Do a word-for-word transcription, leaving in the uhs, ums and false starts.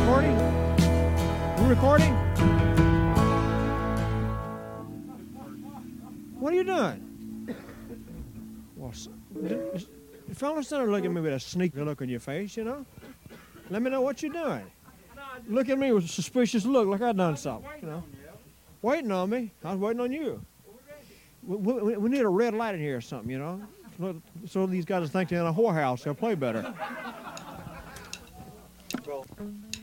recording? We're recording? What are you doing? Well, the fellas don't look at me with a sneaky look on your face, you know? Let me know what you're doing. Look at me with a suspicious look, like I done something, you know? Waiting on me? I was waiting on you. We, we, we need a red light in here or something, you know? So these guys think they're in a whorehouse, they'll play better. Well.